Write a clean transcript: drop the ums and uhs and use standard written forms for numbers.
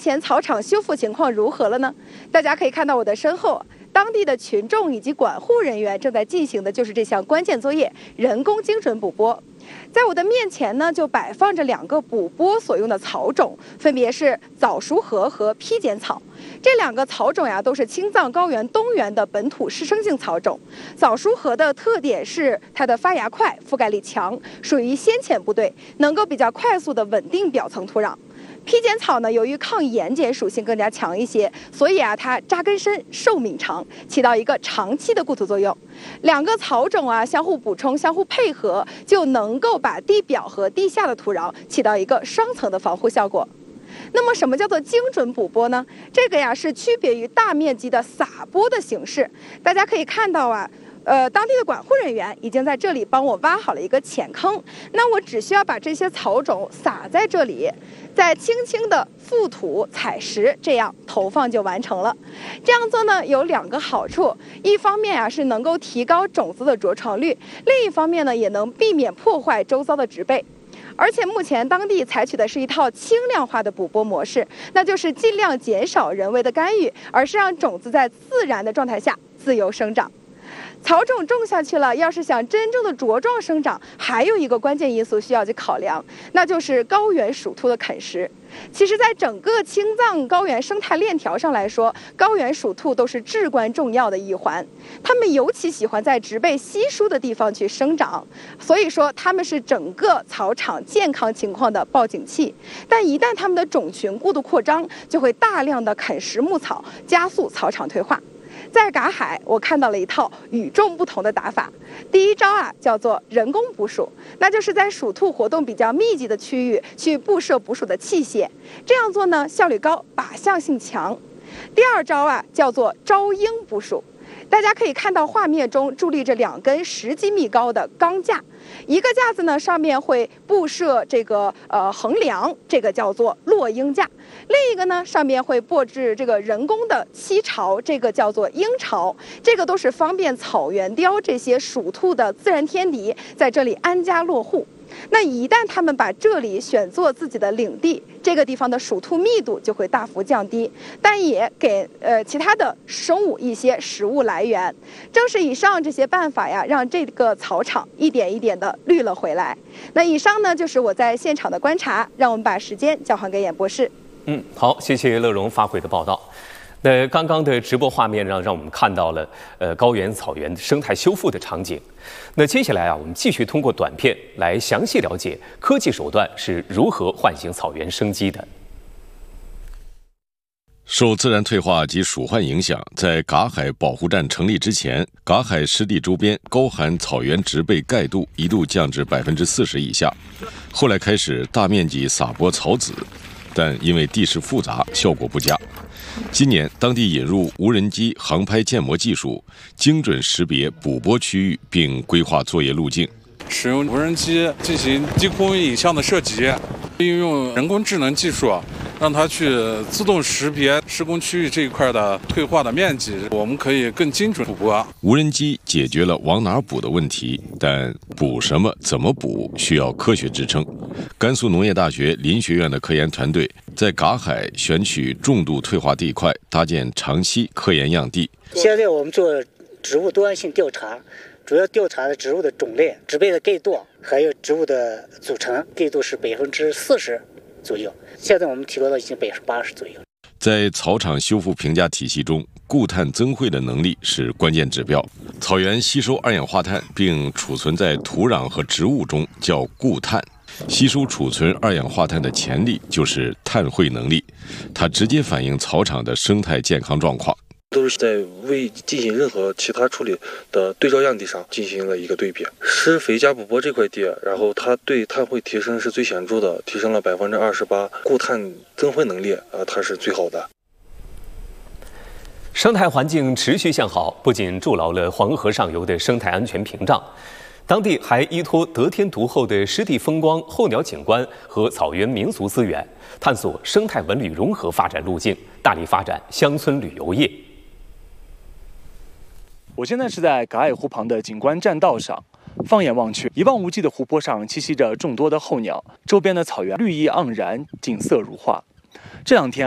前草场修复情况如何了呢？大家可以看到我的身后，当地的群众以及管护人员正在进行的就是这项关键作业——人工精准补播。在我的面前呢，就摆放着2个补播所用的草种，分别是早熟禾和披剪草。这2个草种呀，都是青藏高原东源的本土湿生性草种。早熟禾的特点是它的发芽快、覆盖力强，属于先遣部队，能够比较快速的稳定表层土壤。披剪草呢，由于抗盐碱属性更加强一些，所以它扎根深、寿命长，起到一个长期的固土作用。2个草种相互补充、相互配合，就能够把地表和地下的土壤起到一个双层的防护效果。那么什么叫做精准补播呢？这个是区别于大面积的撒播的形式。大家可以看到当地的管护人员已经在这里帮我挖好了一个浅坑，那我只需要把这些草种撒在这里，再轻轻的覆土踩实，这样投放就完成了。这样做呢有2个好处，一方面是能够提高种子的着床率，另一方面呢也能避免破坏周遭的植被。而且目前当地采取的是一套轻量化的补播模式，那就是尽量减少人为的干预，而是让种子在自然的状态下自由生长。草种种下去了，要是想真正的茁壮生长，还有一个关键因素需要去考量，那就是高原鼠兔的啃食。其实在整个青藏高原生态链条上来说，高原鼠兔都是至关重要的一环，它们尤其喜欢在植被稀疏的地方去生长，所以说它们是整个草场健康情况的报警器。但一旦它们的种群过度扩张，就会大量的啃食牧草，加速草场退化。在嘎海，我看到了一套与众不同的打法。第一招叫做人工捕鼠，那就是在鼠兔活动比较密集的区域去布设捕鼠的器械，这样做呢效率高，靶向性强。第二招叫做招鹰捕鼠。大家可以看到画面中伫立着2根10几米高的钢架，一个架子呢上面会布设这个横梁，这个叫做落鹰架；另一个呢上面会布置这个人工的栖巢，这个叫做鹰巢。这个都是方便草原雕这些鼠兔的自然天敌在这里安家落户。那一旦他们把这里选作自己的领地，这个地方的鼠兔密度就会大幅降低，但也给其他的生物一些食物来源。正是以上这些办法让这个草场一点一点的绿了回来。那以上呢就是我在现场的观察，让我们把时间交还给演播室。 好，谢谢乐荣发回的报道。那刚刚的直播画面让我们看到了高原草原生态修复的场景。那接下来我们继续通过短片来详细了解科技手段是如何唤醒草原生机的。 受自然退化及鼠患影响，在嘎海保护站成立之前，嘎海湿地周边高寒草原植被盖度一度降至40%以下，后来开始大面积撒播草籽，但因为地势复杂，效果不佳。今年，当地引入无人机航拍建模技术，精准识别捕播区域，并规划作业路径。 使用无人机进行低空影像的射击，运用人工智能技术，让它去自动识别施工区域这一块的退化的面积，我们可以更精准捕播。 无人机解决了往哪捕的问题，但捕什么、怎么捕，需要科学支撑。甘肃农业大学林学院的科研团队在嘎海选取重度退化地块，搭建长期科研样地。 现在我们做植物多样性调查，主要调查的植物的种类、植被的盖度，还有植物的组成，盖度是40%左右。现在我们提高到已经80%左右。 在草场修复评价体系中，固碳增汇的能力是关键指标。草原吸收二氧化碳并储存在土壤和植物中叫固碳。吸收储存二氧化碳的潜力就是碳汇能力，它直接反映草场的生态健康状况。 都是在未进行任何其他处理的对照样地上进行了一个对比，施肥加补播这块地，然后它对碳汇提升是最显著的，提升了28%，固碳增汇能力它是最好的。 生态环境持续向好，不仅筑牢了黄河上游的生态安全屏障，当地还依托得天独厚的湿地风光、候鸟景观和草原民俗资源，探索生态文旅融合发展路径，大力发展乡村旅游业。 我现在是在嘎矮湖旁的景观栈道上，放眼望去，一望无际的湖泊上栖息着众多的候鸟，周边的草原绿意盎然，景色如画。这2天